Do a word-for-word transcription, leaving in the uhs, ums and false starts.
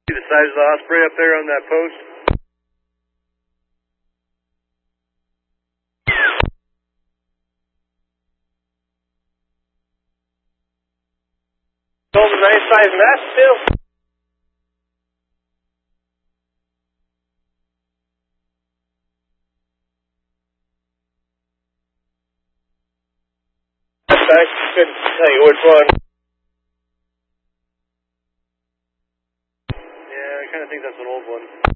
See the size of the Osprey up there on that post? Sold a nice size mast too. I couldn't tell you which one. Yeah, I kind of think that's an old one.